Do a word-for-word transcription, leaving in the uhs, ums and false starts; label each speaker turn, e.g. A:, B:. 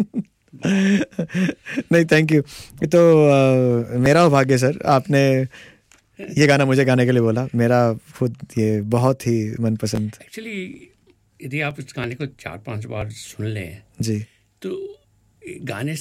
A: नहीं, thank you. तो uh, मेरा भाग्य सर, आपने ये गाना मुझे गाने के लिए बोला। मेरा खुद ये बहुत ही मनपसंद।
B: एक्चुअली यदि आप इस गाने को चार पांच बार सुन लें
A: जी,
B: तो गाने